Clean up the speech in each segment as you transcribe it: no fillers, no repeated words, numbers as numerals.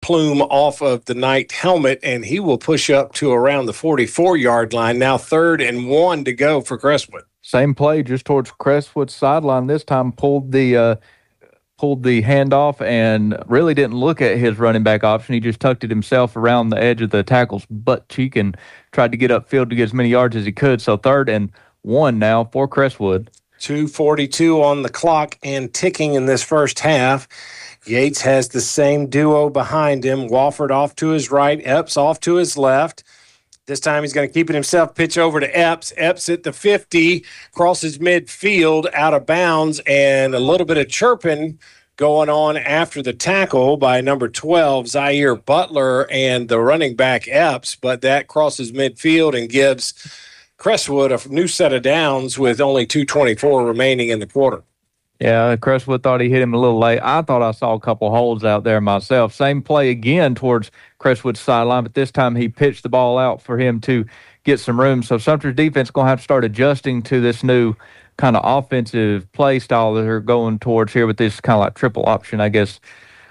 plume off of the Knight helmet, and he will push up to around the 44-yard line. Now 3rd and 1 to go for Crestwood. Same play, just towards Crestwood's sideline. This time pulled the handoff and really didn't look at his running back option. He just tucked it himself around the edge of the tackle's butt cheek and tried to get upfield to get as many yards as he could. So 3rd and 1 now for Crestwood. 2:42 on the clock and ticking in this first half. Yates has the same duo behind him. Wofford off to his right, Epps off to his left. This time he's going to keep it himself, pitch over to Epps. Epps at the 50, crosses midfield, out of bounds, and a little bit of chirping going on after the tackle by number 12, Zaire Butler, and the running back Epps, but that crosses midfield and gives Crestwood a new set of downs with only 2:24 remaining in the quarter. Yeah, Crestwood thought he hit him a little late. I thought I saw a couple holes out there myself. Same play again towards Crestwood's sideline, but this time he pitched the ball out for him to get some room. So Sumter's defense is going to have to start adjusting to this new kind of offensive play style that they're going towards here with this kind of like triple option, I guess,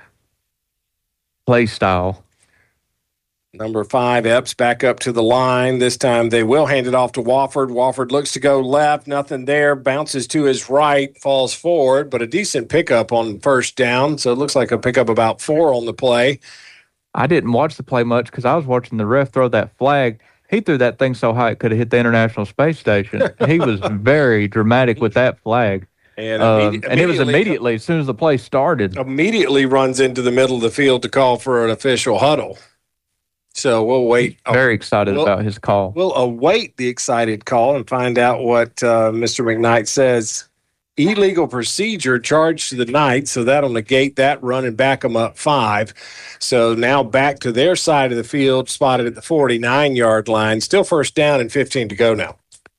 play style. Number 5, Epps back up to the line. This time they will hand it off to Wofford. Wofford looks to go left. Nothing there. Bounces to his right. Falls forward, but a decent pickup on first down. So it looks like a pickup about 4 on the play. I didn't watch the play much because I was watching the ref throw that flag. He threw that thing so high it could have hit the International Space Station. He was very dramatic with that flag. And it was immediately, as soon as the play started. Immediately runs into the middle of the field to call for an official huddle. So we'll wait. Very excited about his call. We'll await the excited call and find out what Mr. McKnight says. Illegal procedure charged to the Knights, so that'll negate that run and back them up 5. So now back to their side of the field, spotted at the 49-yard line. Still first down and 15 to go now.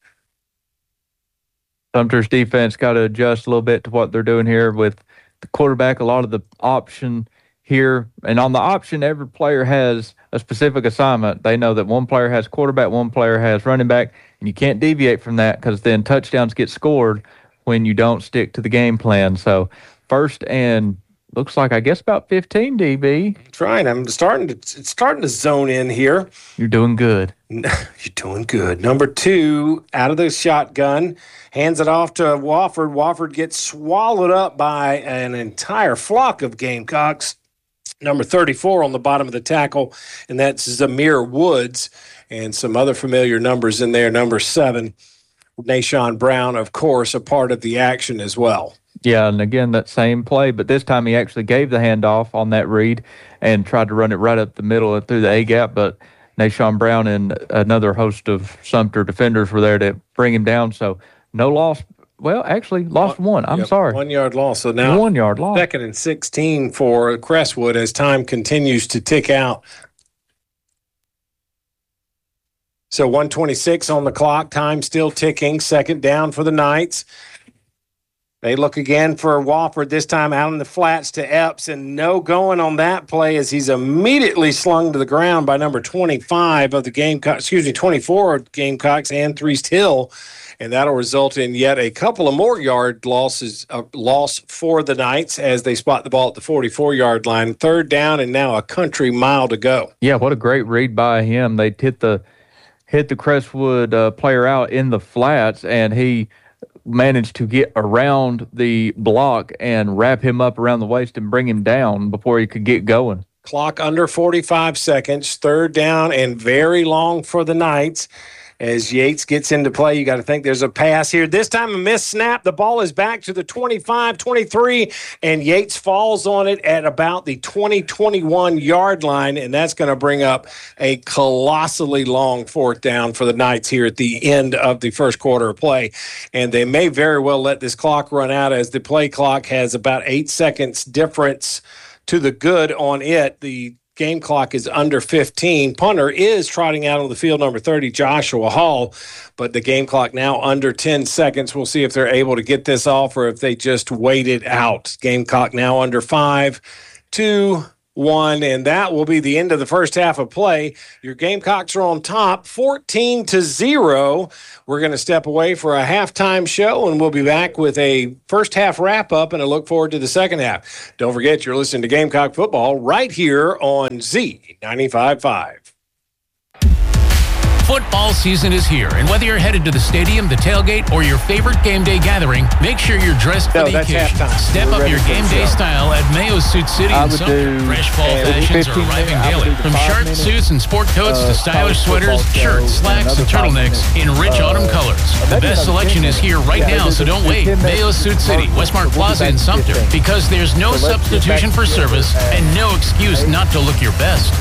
Sumter's defense got to adjust a little bit to what they're doing here with the quarterback, a lot of the option here. And on the option, every player has a specific assignment. They know that one player has quarterback, one player has running back, and you can't deviate from that because then touchdowns get scored when you don't stick to the game plan. So first and looks like, I guess, about 15, DB. Trying. It's starting to zone in here. You're doing good. You're doing good. Number 2, out of the shotgun, hands it off to Wofford. Wofford gets swallowed up by an entire flock of Gamecocks. Number 34 on the bottom of the tackle, and that's Zamir Woods, and some other familiar numbers in there. Number 7, Nashawn Brown, of course, a part of the action as well. Yeah, and again, that same play, but this time he actually gave the handoff on that read and tried to run it right up the middle and through the A-gap, but Nashawn Brown and another host of Sumter defenders were there to bring him down, so no loss. Well, actually, lost one. I'm sorry. 1 yard loss. So now 1 yard loss. 2nd and 16 for Crestwood as time continues to tick out. So 1:26 on the clock. Time still ticking. 2nd down for the Knights. They look again for Wofford, this time out in the flats to Epps, and no going on that play as he's immediately slung to the ground by number 25 of the Gamecocks, 24 of Gamecocks, and Threest Hill. And that'll result in yet a couple of more yard losses, loss for the Knights as they spot the ball at the 44-yard line. 3rd down and now a country mile to go. Yeah, what a great read by him. They hit the Crestwood player out in the flats, and he managed to get around the block and wrap him up around the waist and bring him down before he could get going. Clock under 45 seconds. 3rd down and very long for the Knights. As Yates gets into play, you got to think there's a pass here. This time a missed snap. The ball is back to the 25, 23, and Yates falls on it at about the 21-yard line, and that's going to bring up a colossally long 4th down for the Knights here at the end of the first quarter of play. And they may very well let this clock run out as the play clock has about 8 seconds difference to the good on it. The game clock is under 15. Punter is trotting out on the field, number 30, Joshua Hall, but the game clock now under 10 seconds. We'll see if they're able to get this off or if they just wait it out. Game clock now under 5, 2, and that will be the end of the first half of play. Your Gamecocks are on top, 14-0. We're going to step away for a halftime show, and we'll be back with a first half wrap-up and a look forward to the second half. Don't forget, you're listening to Gamecock Football right here on Z95.5. Football season is here, and whether you're headed to the stadium, the tailgate, or your favorite game day gathering, make sure you're dressed for the occasion. Step up your game day style at Mayo Suit City in Sumter. Fresh fall fashions are arriving daily. From sharp suits and sport coats to stylish sweaters, shirts, slacks, and turtlenecks in rich autumn colors. The best selection is here right now, so don't wait. Mayo Suit City, Westmart Plaza in Sumter, because there's no substitution for service and no excuse not to look your best.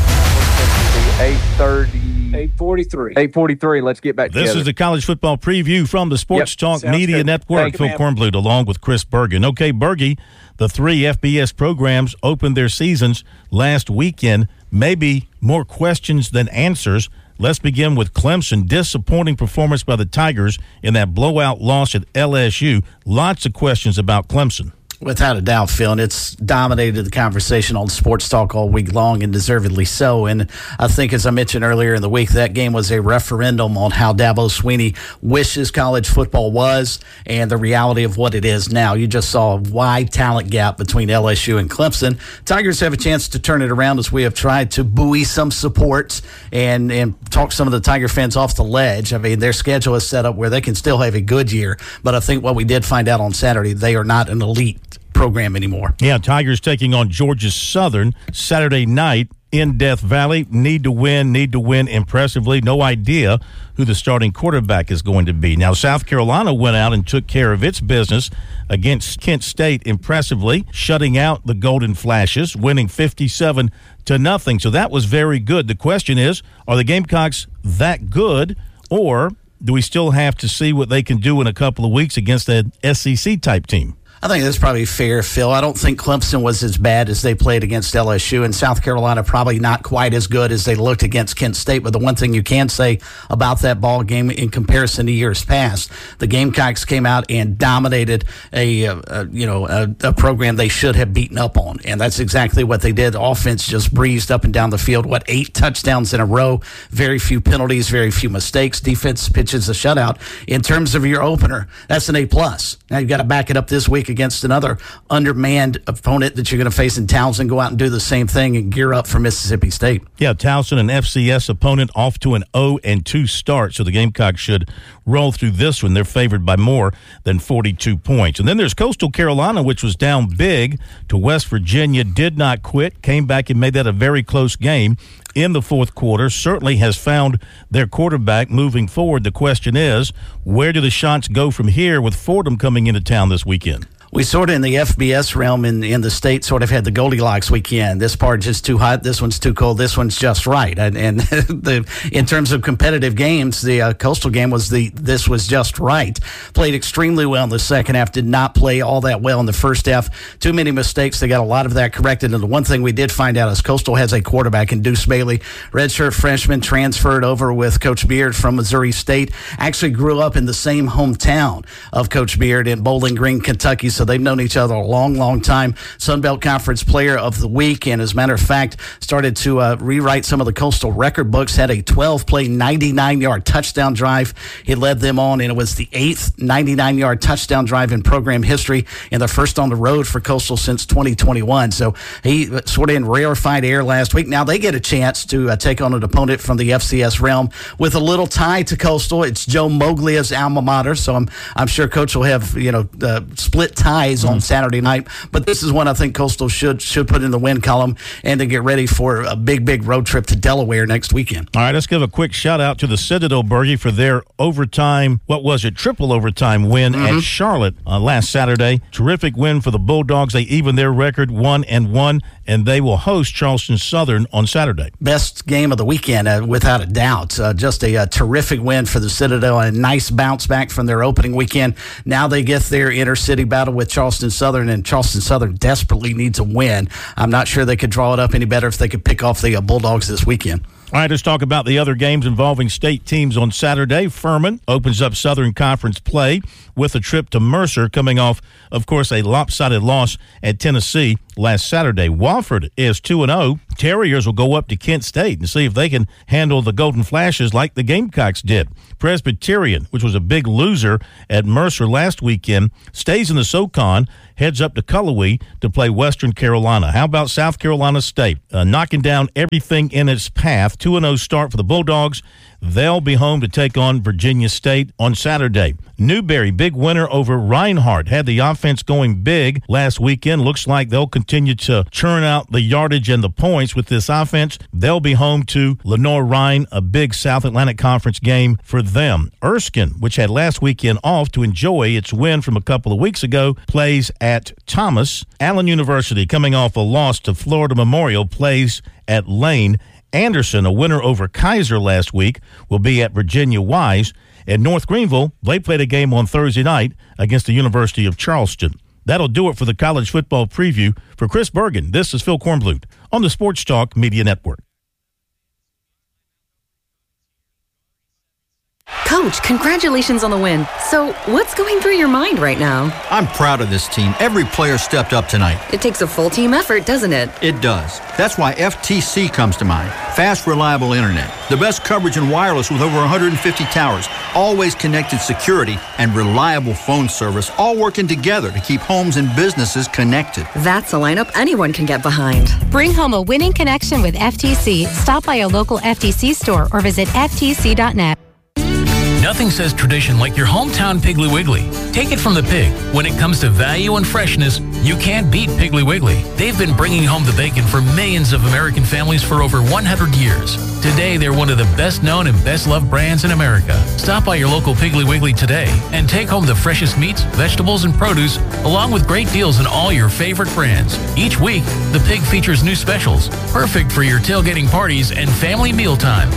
8:43. Let's get back together. This is the college football preview from the Sports Talk Media Network. Phil Kornblut along with Chris Bergen. Okay, Bergie, the 3 FBS programs opened their seasons last weekend. Maybe more questions than answers. Let's begin with Clemson. Disappointing performance by the Tigers in that blowout loss at LSU. Lots of questions about Clemson. Without a doubt, Phil, and it's dominated the conversation on Sports Talk all week long, and deservedly so. And I think, as I mentioned earlier in the week, that game was a referendum on how Dabo Swinney wishes college football was and the reality of what it is now. You just saw a wide talent gap between LSU and Clemson. Tigers have a chance to turn it around, as we have tried to buoy some support and talk some of the Tiger fans off the ledge. I mean, their schedule is set up where they can still have a good year, but I think what we did find out on Saturday, they are not an elite program anymore. Yeah, Tigers taking on Georgia Southern Saturday night in Death Valley. Need to win impressively. No idea who the starting quarterback is going to be. Now, South Carolina went out and took care of its business against Kent State impressively, shutting out the Golden Flashes, winning 57-0. So that was very good. The question is, are the Gamecocks that good, or do we still have to see what they can do in a couple of weeks against an SEC-type team? I think that's probably fair, Phil. I don't think Clemson was as bad as they played against LSU, and South Carolina probably not quite as good as they looked against Kent State. But the one thing you can say about that ball game in comparison to years past, the Gamecocks came out and dominated a program they should have beaten up on, and that's exactly what they did. The offense just breezed up and down the field. 8 touchdowns in a row, very few penalties, very few mistakes. Defense pitches a shutout. In terms of your opener, that's an A+. Now you've got to back it up this week against another undermanned opponent that you're going to face in Towson. Go out and do the same thing and gear up for Mississippi State. Yeah, Towson, an FCS opponent, off to an 0-2 start, so the Gamecocks should roll through this one. They're favored by more than 42 points. And then there's Coastal Carolina, which was down big to West Virginia, did not quit, came back and made that a very close game in the fourth quarter. Certainly has found their quarterback moving forward. The question is, where do the shots go from here with Fordham coming into town this weekend? We sort of, in the FBS realm in the state, sort of had the Goldilocks weekend. This part just too hot, this one's too cold, this one's just right. And in terms of competitive games, the Coastal game was this was just right. Played extremely well in the second half, did not play all that well in the first half. Too many mistakes. They got a lot of that corrected. And the one thing we did find out is Coastal has a quarterback in Deuce Bailey, redshirt freshman, transferred over with Coach Beard from Missouri State. Actually grew up in the same hometown of Coach Beard in Bowling Green, Kentucky. So they've known each other a long, long time. Sun Belt Conference Player of the Week, and as a matter of fact, started to rewrite some of the Coastal record books. Had a 12-play, 99-yard touchdown drive. He led them on, and it was the 8th 99-yard touchdown drive in program history, and the first on the road for Coastal since 2021. So he sort of in rarefied air last week. Now they get a chance to take on an opponent from the FCS realm with a little tie to Coastal. It's Joe Moglia's alma mater, so I'm sure Coach will have split ties on Saturday night, but this is one I think Coastal should put in the win column and to get ready for a big road trip to Delaware next weekend. All right, let's give a quick shout out to the Citadel, Bergie, for their overtime, triple overtime win at Charlotte last Saturday. Terrific win for the Bulldogs. They even their record 1-1, and they will host Charleston Southern on Saturday. Best game of the weekend, without a doubt. Just a terrific win for the Citadel, a nice bounce back from their opening weekend. Now they get their inter-city battle with Charleston Southern, and Charleston Southern desperately needs a win. I'm not sure they could draw it up any better if they could pick off the Bulldogs this weekend. All right, let's talk about the other games involving state teams on Saturday. Furman opens up Southern Conference play with a trip to Mercer, coming off, of course, a lopsided loss at Tennessee last Saturday. Wofford is 2-0. Terriers will go up to Kent State and see if they can handle the Golden Flashes like the Gamecocks did. Presbyterian, which was a big loser at Mercer last weekend, stays in the SoCon, heads up to Cullowhee to play Western Carolina. How about South Carolina State? Knocking down everything in its path. 2-0 start for the Bulldogs. They'll be home to take on Virginia State on Saturday. Newberry, big winner over Reinhardt. Had the offense going big last weekend. Looks like they'll continue to churn out the yardage and the points with this offense. They'll be home to Lenore-Rhine, a big South Atlantic Conference game for them. Erskine, which had last weekend off to enjoy its win from a couple of weeks ago, plays at Thomas. Allen University, coming off a loss to Florida Memorial, plays at Lane. Anderson, a winner over Kaiser last week, will be at Virginia Wise. At North Greenville, they played a game on Thursday night against the University of Charleston. That'll do it for the college football preview. For Chris Bergen, this is Phil Kornblut on the Sports Talk Media Network. Coach, congratulations on the win. So, what's going through your mind right now? I'm proud of this team. Every player stepped up tonight. It takes a full team effort, doesn't it? It does. That's why FTC comes to mind. Fast, reliable internet. The best coverage in wireless with over 150 towers. Always connected security and reliable phone service, all working together to keep homes and businesses connected. That's a lineup anyone can get behind. Bring home a winning connection with FTC. Stop by a local FTC store or visit ftc.net. Nothing says tradition like your hometown Piggly Wiggly. Take it from the pig. When it comes to value and freshness, you can't beat Piggly Wiggly. They've been bringing home the bacon for millions of American families for over 100 years. Today, they're one of the best-known and best-loved brands in America. Stop by your local Piggly Wiggly today and take home the freshest meats, vegetables, and produce, along with great deals on all your favorite brands. Each week, the pig features new specials, perfect for your tailgating parties and family mealtime.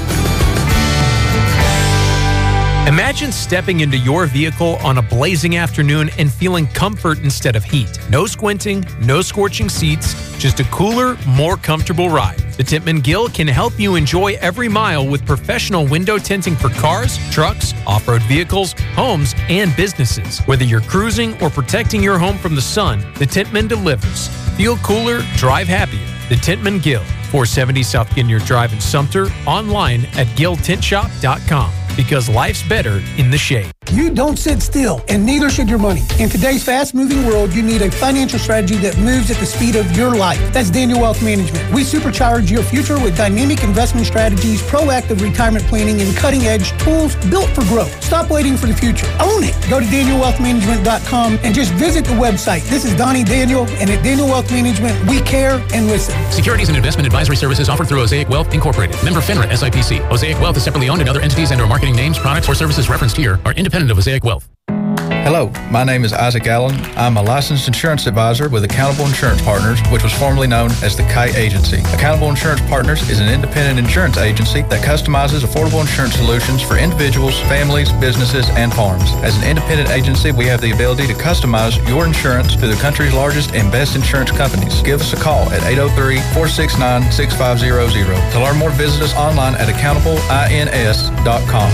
Imagine stepping into your vehicle on a blazing afternoon and feeling comfort instead of heat. No squinting, no scorching seats, just a cooler, more comfortable ride. The Tintman Gill can help you enjoy every mile with professional window tinting for cars, trucks, off-road vehicles, homes, and businesses. Whether you're cruising or protecting your home from the sun, the Tintman delivers. Feel cooler, drive happier. The Tintman Gill, 470 South Ginyard Drive in Sumter, online at gilltintshop.com. Because life's better in the shade. You don't sit still, and neither should your money. In today's fast-moving world, you need a financial strategy that moves at the speed of your life. That's Daniel Wealth Management. We supercharge your future with dynamic investment strategies, proactive retirement planning, and cutting-edge tools built for growth. Stop waiting for the future. Own it. Go to DanielWealthManagement.com and just visit the website. This is Donnie Daniel, and at Daniel Wealth Management, we care and listen. Securities and investment advisory services offered through Osaic Wealth Incorporated. Member FINRA SIPC. Osaic Wealth is separately owned, and other entities and/or marketing names, products, or services referenced here are independent of Osaic Wealth. Hello, my name is Isaac Allen. I'm a licensed insurance advisor with Accountable Insurance Partners, which was formerly known as the Kite Agency. Accountable Insurance Partners is an independent insurance agency that customizes affordable insurance solutions for individuals, families, businesses, and farms. As an independent agency, we have the ability to customize your insurance through the country's largest and best insurance companies. Give us a call at 803-469-6500. To learn more, visit us online at accountableins.com.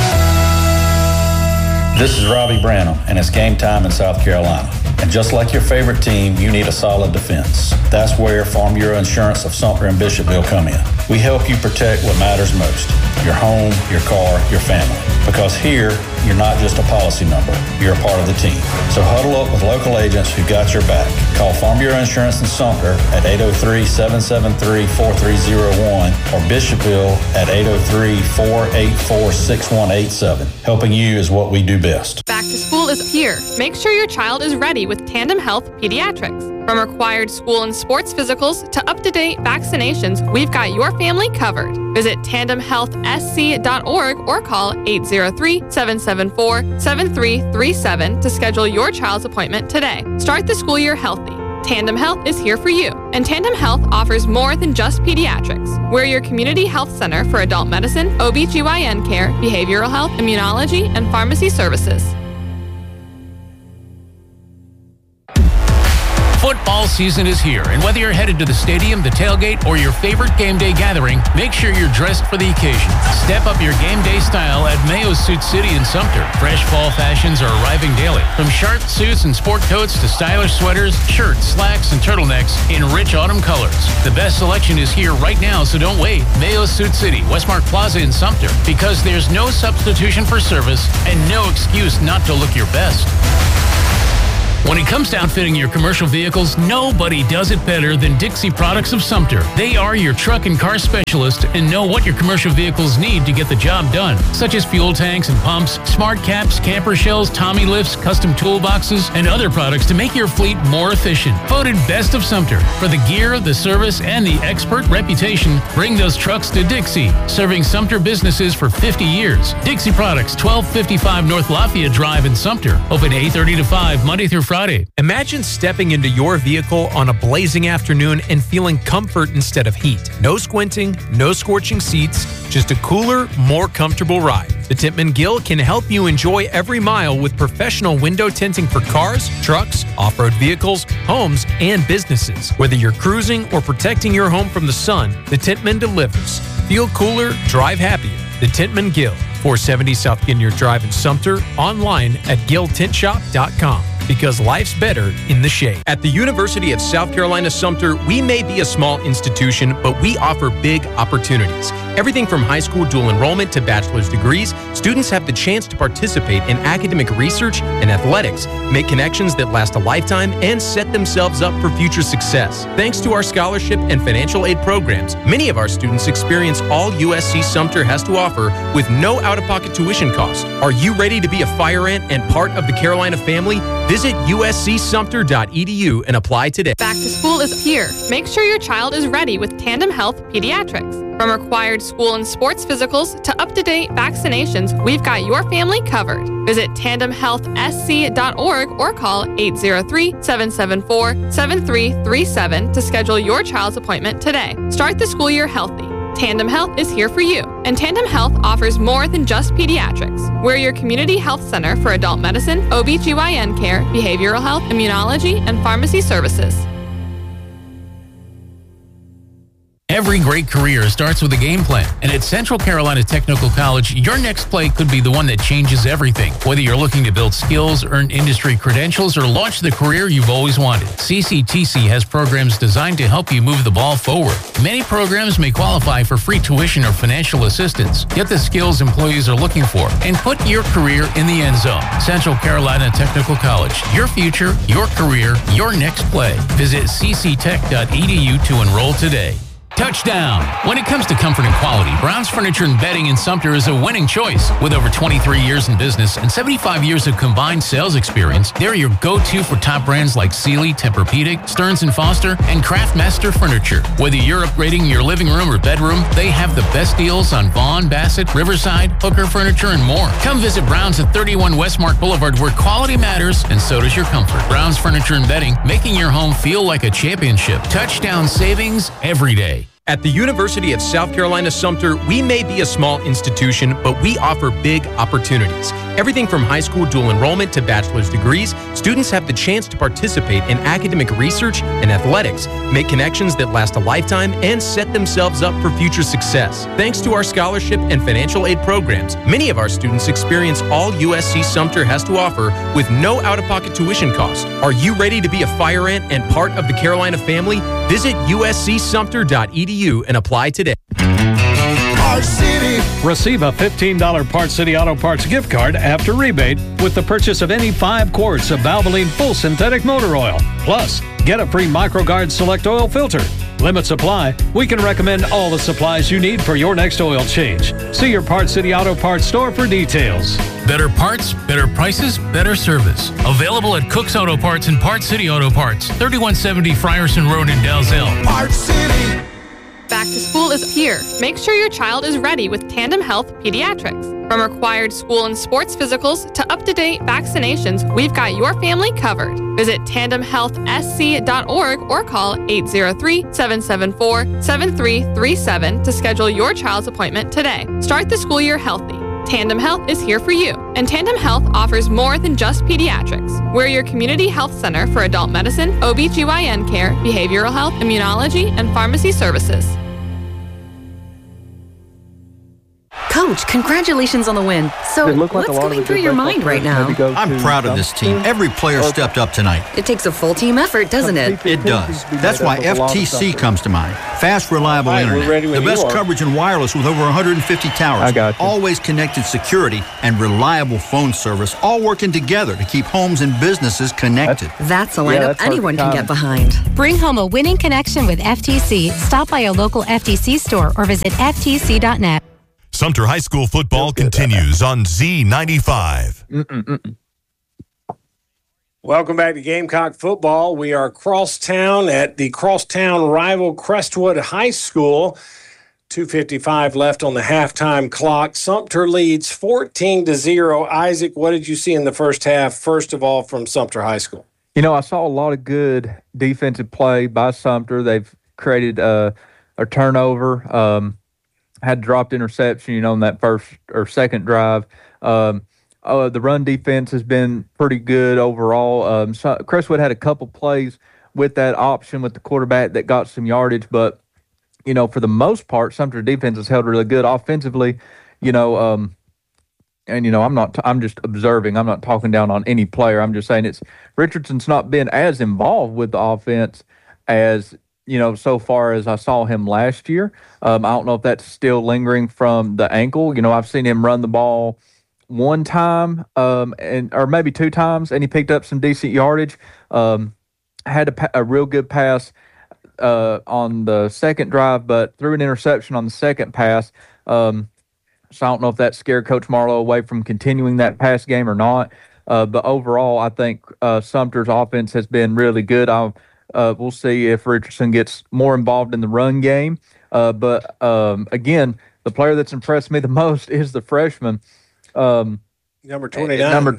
This is Robbie Branham, and it's game time in South Carolina. And just like your favorite team, you need a solid defense. That's where Farm Bureau Insurance of Sumter and Bishopville come in. We help you protect what matters most, your home, your car, your family. Because here, you're not just a policy number, you're a part of the team. So huddle up with local agents who got your back. Call Farm Bureau Insurance in Sumter at 803-773-4301 or Bishopville at 803-484-6187. Helping you is what we do best. Back to school is here. Make sure your child is ready with Tandem Health Pediatrics. From required school and sports physicals to up-to-date vaccinations, we've got your family covered. Visit tandemhealthsc.org or call 803-774-7337 to schedule your child's appointment today. Start the school year healthy. Tandem Health is here for you. And Tandem Health offers more than just pediatrics. We're your community health center for adult medicine, OBGYN care, behavioral health, immunology, and pharmacy services. Football season is here, and whether you're headed to the stadium, the tailgate, or your favorite game day gathering, make sure you're dressed for the occasion. Step up your game day style at Mayo's Suit City in Sumter. Fresh fall fashions are arriving daily. From sharp suits and sport coats to stylish sweaters, shirts, slacks, and turtlenecks in rich autumn colors. The best selection is here right now, so don't wait. Mayo's Suit City, Westmark Plaza in Sumter, because there's no substitution for service and no excuse not to look your best. When it comes to outfitting your commercial vehicles, nobody does it better than Dixie Products of Sumter. They are your truck and car specialist and know what your commercial vehicles need to get the job done, such as fuel tanks and pumps, smart caps, camper shells, Tommy lifts, custom toolboxes, and other products to make your fleet more efficient. Voted Best of Sumter. For the gear, the service, and the expert reputation, bring those trucks to Dixie, serving Sumter businesses for 50 years. Dixie Products, 1255 North Lafayette Drive in Sumter. Open 8:30 to 5, Monday through Friday. Imagine stepping into your vehicle on a blazing afternoon and feeling comfort instead of heat. No squinting, no scorching seats, just a cooler, more comfortable ride. The Tintman Gill can help you enjoy every mile with professional window tinting for cars, trucks, off-road vehicles, homes, and businesses. Whether you're cruising or protecting your home from the sun, the Tintman delivers. Feel cooler, drive happier. The Tintman Gill, 470 South Ginyard Drive in Sumter, online at gilltintshop.com. Because life's better in the shade. At the University of South Carolina Sumter, we may be a small institution, but we offer big opportunities. Everything from high school dual enrollment to bachelor's degrees, students have the chance to participate in academic research and athletics, make connections that last a lifetime, and set themselves up for future success. Thanks to our scholarship and financial aid programs, many of our students experience all USC Sumter has to offer with no out-of-pocket tuition cost. Are you ready to be a fire ant and part of the Carolina family? Visit uscsumter.edu and apply today. Back to school is here. Make sure your child is ready with Tandem Health Pediatrics. From required school and sports physicals to up-to-date vaccinations, we've got your family covered. Visit tandemhealthsc.org or call 803-774-7337 to schedule your child's appointment today. Start the school year healthy. Tandem Health is here for you, and Tandem Health offers more than just pediatrics. We're your community health center for adult medicine, OBGYN care, behavioral health, immunology, and pharmacy services. Every great career starts with a game plan, and at Central Carolina Technical College, your next play could be the one that changes everything. Whether you're looking to build skills, earn industry credentials, or launch the career you've always wanted, CCTC has programs designed to help you move the ball forward. Many programs may qualify for free tuition or financial assistance. Get the skills employees are looking for and put your career in the end zone. Central Carolina Technical College, your future, your career, your next play. Visit cctech.edu to enroll today. Touchdown! When it comes to comfort and quality, Brown's Furniture and Bedding in Sumter is a winning choice. With over 23 years in business and 75 years of combined sales experience, they're your go-to for top brands like Sealy, Tempur-Pedic, Stearns & Foster, and Craftmaster Furniture. Whether you're upgrading your living room or bedroom, they have the best deals on Vaughn, Bassett, Riverside, Hooker Furniture, and more. Come visit Brown's at 31 Westmark Boulevard, where quality matters and so does your comfort. Brown's Furniture and Bedding, making your home feel like a championship. Touchdown savings every day. At the University of South Carolina Sumter, we may be a small institution, but we offer big opportunities. Everything from high school dual enrollment to bachelor's degrees, students have the chance to participate in academic research and athletics, make connections that last a lifetime, and set themselves up for future success. Thanks to our scholarship and financial aid programs, many of our students experience all USC Sumter has to offer with no out-of-pocket tuition cost. Are you ready to be a fire ant and part of the Carolina family? Visit uscsumter.edu and apply today. Parts City. Receive a $15 Parts City Auto Parts gift card after rebate with the purchase of any 5 quarts of Valvoline Full Synthetic Motor Oil. Plus, get a free MicroGuard Select Oil Filter. Limit supply. We can recommend all the supplies you need for your next oil change. See your Parts City Auto Parts store for details. Better parts, better prices, better service. Available at Cook's Auto Parts and Parts City Auto Parts, 3170 Frierson Road in Dalzell. Parts City. Back to school is here. Make sure your child is ready with Tandem Health Pediatrics. From required school and sports physicals to up-to-date vaccinations, we've got your family covered. Visit tandemhealthsc.org or call 803-774-7337 to schedule your child's appointment today. Start the school year healthy. Tandem Health is here for you, and Tandem Health offers more than just pediatrics. We're your community health center for adult medicine, OBGYN care, behavioral health, immunology, and pharmacy services. Coach, congratulations on the win. So, what's going through your mind right now? I'm proud of this team. Every player stepped up tonight. It takes a full team effort, doesn't it? It does. That's why FTC comes to mind. Fast, reliable internet. The best coverage in wireless with over 150 towers. Always connected security and reliable phone service, all working together to keep homes and businesses connected. That's a lineup anyone can get behind. Bring home a winning connection with FTC. Stop by a local FTC store or visit ftc.net. Sumter High School football continues on Z95. Welcome back to Gamecock football. We are crosstown at the crosstown rival Crestwood High School. 2:55 left on the halftime clock. Sumter leads 14-0. Isaac, what did you see in the first half, first of all, from Sumter High School? You know, I saw a lot of good defensive play by Sumter. They've created a turnover. Had dropped interception, on that first or second drive. The run defense has been pretty good overall. So Crestwood had a couple plays with that option with the quarterback that got some yardage, but for the most part, Sumter defense has held really good offensively. I'm just observing. I'm not talking down on any player. I'm just saying Richardson's not been as involved with the offense as so far as I saw him last year. I don't know if that's still lingering from the ankle. I've seen him run the ball one time or maybe two times, and he picked up some decent yardage. Had a real good pass on the second drive, but threw an interception on the second pass. So I don't know if that scared Coach Marlowe away from continuing that pass game or not. But overall, I think Sumter's offense has been really good. We'll see if Richardson gets more involved in the run game. But again, the player that's impressed me the most is the freshman. Number 29.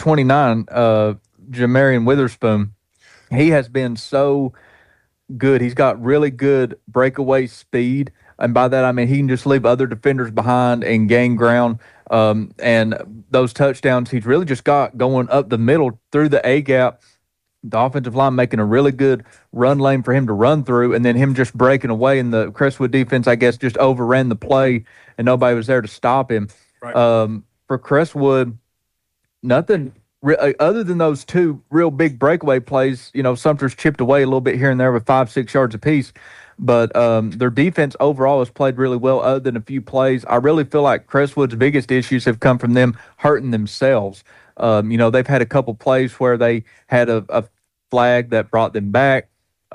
Jamarian Witherspoon. He has been so good. He's got really good breakaway speed. And by that, I mean he can just leave other defenders behind and gain ground. And those touchdowns he's really just got going up the middle through the A-gap. The offensive line making a really good run lane for him to run through, and then him just breaking away. And the Crestwood defense, I guess, just overran the play, and nobody was there to stop him. Right. For Crestwood, nothing other than those two real big breakaway plays. Sumter's chipped away a little bit here and there with 5-6 yards apiece. But their defense overall has played really well other than a few plays. I really feel like Crestwood's biggest issues have come from them hurting themselves. They've had a couple plays where they had a flag that brought them back.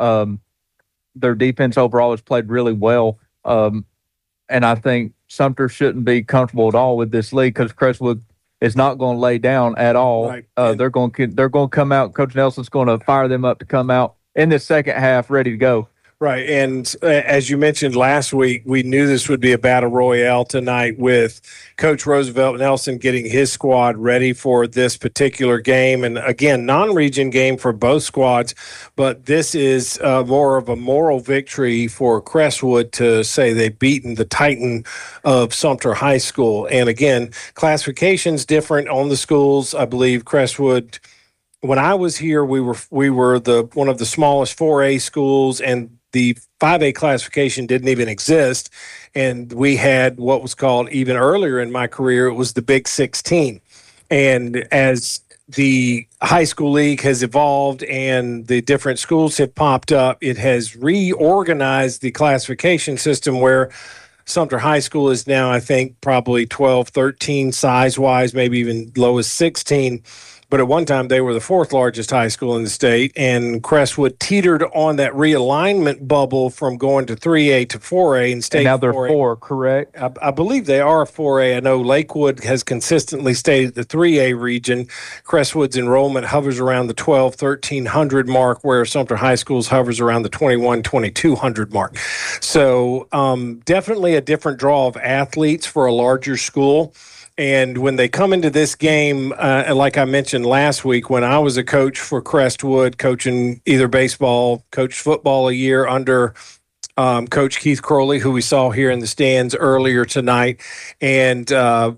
Their defense overall has played really well. And I think Sumter shouldn't be comfortable at all with this league because Crestwood is not going to lay down at all. Right. They're going to come out. Coach Nelson's going to fire them up to come out in the second half ready to go. Right, and as you mentioned last week, we knew this would be a battle royale tonight with Coach Roosevelt Nelson getting his squad ready for this particular game. And again, non-region game for both squads, but this is more of a moral victory for Crestwood to say they've beaten the Titan of Sumter High School. And again, classification's different on the schools. I believe Crestwood, when I was here, we were one of the smallest 4A schools, and the 5A classification didn't even exist, and we had what was called, even earlier in my career, it was the Big 16. And as the high school league has evolved and the different schools have popped up, it has reorganized the classification system where Sumter High School is now, I think, probably 12, 13 size-wise, maybe even low as 16. But at one time, they were the fourth largest high school in the state, and Crestwood teetered on that realignment bubble from going to 3A to 4A and stayed. And now they're 4A. 4, correct? I believe they are 4A. I know Lakewood has consistently stayed at the 3A region. Crestwood's enrollment hovers around the 1,300 mark, where Sumter High School's hovers around the 2,200 mark. So definitely a different draw of athletes for a larger school. And when they come into this game, like I mentioned last week, when I was a coach for Crestwood, coaching either baseball, coached football a year under Coach Keith Crowley, who we saw here in the stands earlier tonight. And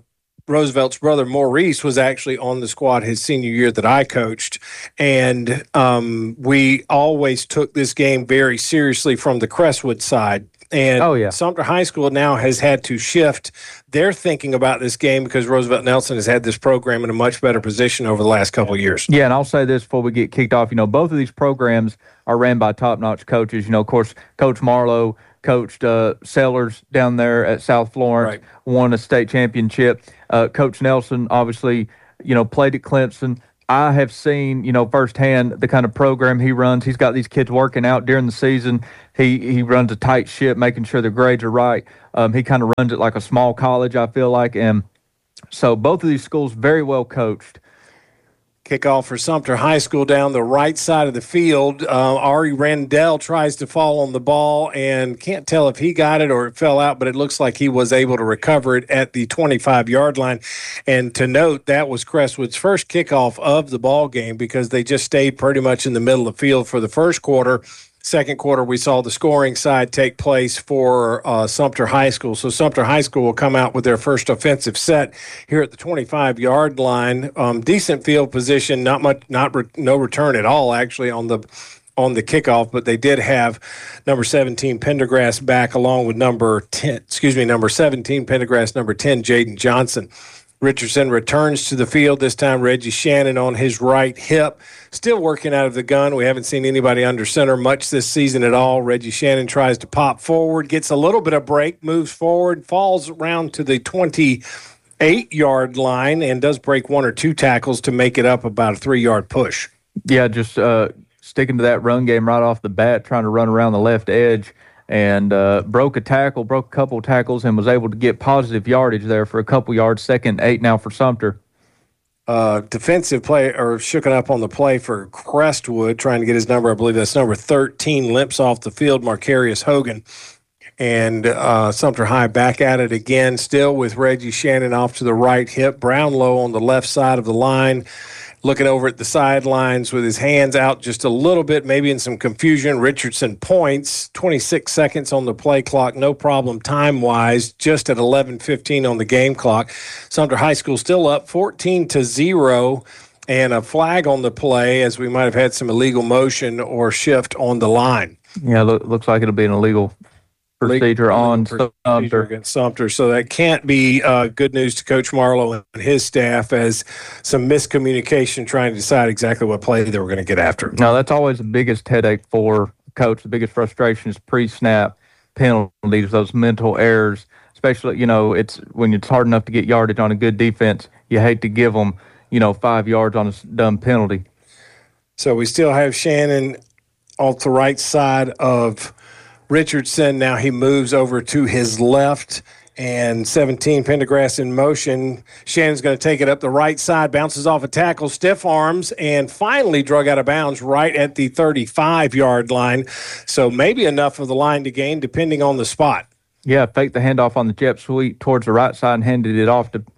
Roosevelt's brother, Maurice, was actually on the squad his senior year that I coached. And we always took this game very seriously from the Crestwood side. And Sumter High School now has had to shift their thinking about this game because Roosevelt Nelson has had this program in a much better position over the last couple of years. Yeah, and I'll say this before we get kicked off. Both of these programs are ran by top-notch coaches. Of course, Coach Marlowe coached Sellers down there at South Florence, won a state championship. Coach Nelson, obviously, played at Clemson. I have seen, firsthand the kind of program he runs. He's got these kids working out during the season. He runs a tight ship, making sure their grades are right. He kind of runs it like a small college, I feel like. And so both of these schools very well coached. Kickoff for Sumter High School down the right side of the field. Ari Randell tries to fall on the ball and can't tell if he got it or it fell out, but it looks like he was able to recover it at the 25-yard line. And to note, that was Crestwood's first kickoff of the ball game because they just stayed pretty much in the middle of the field for the first quarter. Second quarter, we saw the scoring side take place for Sumter High School. So Sumter High School will come out with their first offensive set here at the 25-yard line. Decent field position, no return at all actually on the kickoff, but they did have number 17 Pendergrass back along with number 17 Pendergrass, number 10 Jaden Johnson. Richardson returns to the field, this time Reggie Shannon on his right hip. Still working out of the gun. We haven't seen anybody under center much this season at all. Reggie Shannon tries to pop forward, gets a little bit of break, moves forward, falls around to the 28-yard line, and does break one or two tackles to make it up about a 3-yard push. Yeah, just sticking to that run game right off the bat, trying to run around the left edge. And broke a couple of tackles, and was able to get positive yardage there for a couple yards. 2nd and 8 now for Sumter. Defensive play, or shooken up on the play for Crestwood, trying to get his number. I believe that's number 13, limps off the field, Marcarius Hogan. And Sumter High back at it again, still with Reggie Shannon off to the right hip. Brownlow on the left side of the line, looking over at the sidelines with his hands out just a little bit, maybe in some confusion. Richardson points, 26 seconds on the play clock, no problem time-wise, just at 11:15 on the game clock. Sumter High School still up 14-0, and a flag on the play as we might have had some illegal motion or shift on the line. Yeah, looks like it'll be an illegal procedure on Sumter. Against Sumter. So that can't be good news to Coach Marlowe and his staff, as some miscommunication trying to decide exactly what play they were going to get after. No, that's always the biggest headache for Coach. The biggest frustration is pre-snap penalties, those mental errors, especially, it's when it's hard enough to get yardage on a good defense. You hate to give them, 5 yards on a dumb penalty. So we still have Shannon off the right side of Richardson. Now he moves over to his left, and 17 Pendergrass in motion. Shannon's going to take it up the right side, bounces off a tackle, stiff arms, and finally drug out of bounds right at the 35-yard line. So maybe enough of the line to gain, depending on the spot. Yeah, faked the handoff on the jet sweep towards the right side and handed it off to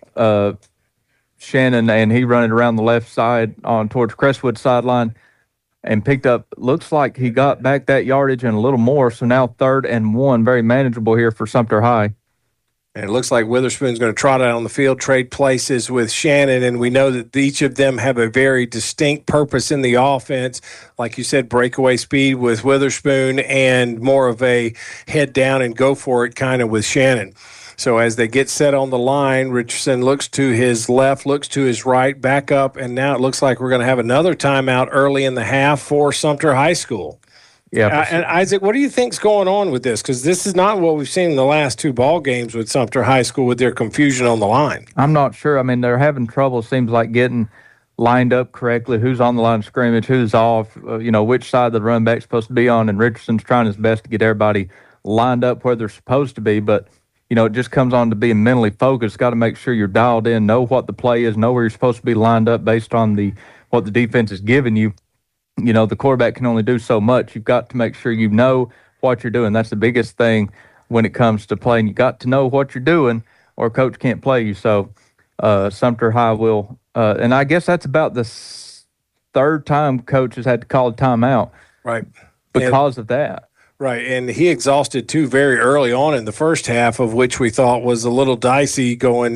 Shannon, and he run it around the left side on towards Crestwood sideline. And picked up, looks like he got back that yardage and a little more. So now 3rd and 1, very manageable here for Sumter High. And it looks like Witherspoon's going to trot out on the field, trade places with Shannon, and we know that each of them have a very distinct purpose in the offense. Like you said, breakaway speed with Witherspoon, and more of a head down and go for it kind of with Shannon. So as they get set on the line, Richardson looks to his left, looks to his right, back up, and now it looks like we're going to have another timeout early in the half for Sumter High School. Yeah. And Isaac, what do you think's going on with this? Because this is not what we've seen in the last 2 ball games with Sumter High School with their confusion on the line. I'm not sure. I mean, they're having trouble, seems like, getting lined up correctly, who's on the line of scrimmage, who's off, which side the run back's supposed to be on, and Richardson's trying his best to get everybody lined up where they're supposed to be, but it just comes on to being mentally focused. Got to make sure you're dialed in, know what the play is, know where you're supposed to be lined up based on what the defense is giving you. The quarterback can only do so much. You've got to make sure you know what you're doing. That's the biggest thing when it comes to playing. You got to know what you're doing, or coach can't play you. So Sumter High will, and I guess that's about the 3rd time coach has had to call a timeout, right, because of that. Right, and he exhausted two very early on in the first half, of which we thought was a little dicey going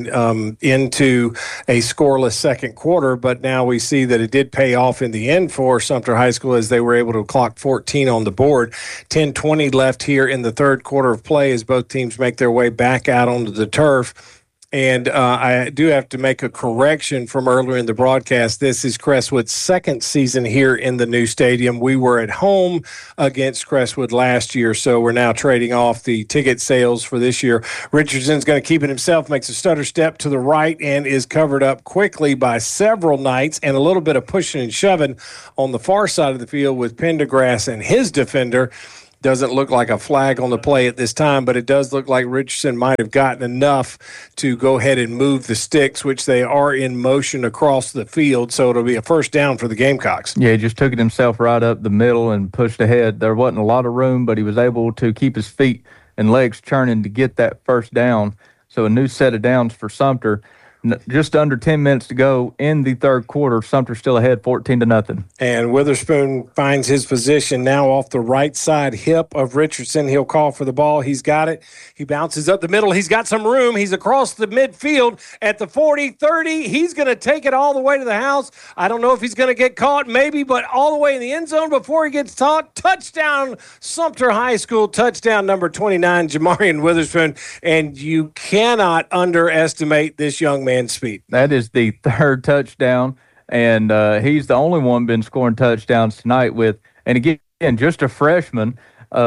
into a scoreless second quarter, but now we see that it did pay off in the end for Sumter High School as they were able to clock 14 on the board. 10:20 left here in the third quarter of play as both teams make their way back out onto the turf. And I do have to make a correction from earlier in the broadcast. This is Crestwood's second season here in the new stadium. We were at home against Crestwood last year, so we're now trading off the ticket sales for this year. Richardson's going to keep it himself, makes a stutter step to the right, and is covered up quickly by several Knights and a little bit of pushing and shoving on the far side of the field with Pendergrass and his defender. Doesn't look like a flag on the play at this time, but it does look like Richardson might have gotten enough to go ahead and move the sticks, which they are in motion across the field. So it'll be a first down for the Gamecocks. Yeah, he just took it himself right up the middle and pushed ahead. There wasn't a lot of room, but he was able to keep his feet and legs churning to get that first down. So a new set of downs for Sumter. Just under 10 minutes to go in the third quarter. Sumter still ahead 14-0. And Witherspoon finds his position now off the right side hip of Richardson. He'll call for the ball. He's got it. He bounces up the middle. He's got some room. He's across the midfield at the 40, 30. He's going to take it all the way to the house. I don't know if he's going to get caught, maybe, but all the way in the end zone before he gets caught. Touchdown, Sumter High School. Touchdown number 29, Jamarian Witherspoon. And you cannot underestimate this young man's speed. That is the third touchdown, and he's the only one been scoring touchdowns tonight with, and again, just a freshman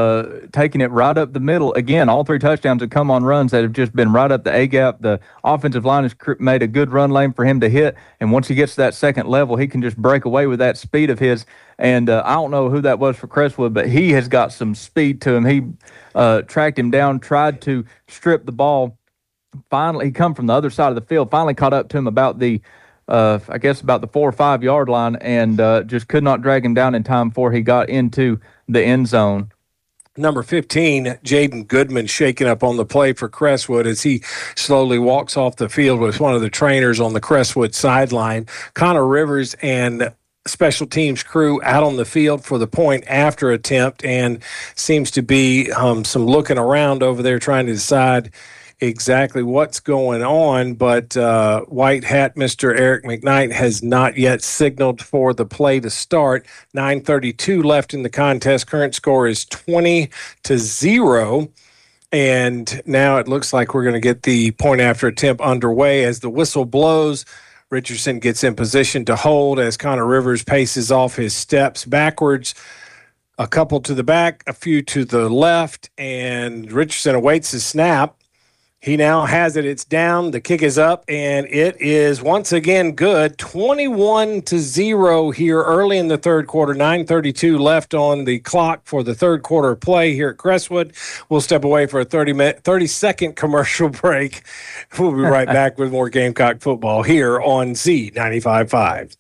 taking it right up the middle. Again, all three touchdowns have come on runs that have just been right up the A-gap. The offensive line has made a good run lane for him to hit, and once he gets to that second level, he can just break away with that speed of his. And I don't know who that was for Crestwood, but he has got some speed to him. He tracked him down, tried to strip the ball. Finally, he come from the other side of the field, finally caught up to him about the, about the 4 or 5 yard line, and just could not drag him down in time before he got into the end zone. Number 15, Jaden Goodman, shaking up on the play for Crestwood as he slowly walks off the field with one of the trainers on the Crestwood sideline. Connor Rivers and special teams crew out on the field for the point after attempt, and seems to be some looking around over there trying to decide exactly what's going on, but white hat Mr. Eric McKnight has not yet signaled for the play to start. 9:32 left in the contest. Current score is 20-0. And now it looks like we're going to get the point after attempt underway as the whistle blows. Richardson gets in position to hold as Connor Rivers paces off his steps backwards. A couple to the back, a few to the left, and Richardson awaits his snap. He now has it. It's down. The kick is up, and it is once again good. 21-0 here early in the third quarter. 9:32 left on the clock for the third quarter play here at Crestwood. We'll step away for a 30-second commercial break. We'll be right back with more Gamecock football here on Z95.5.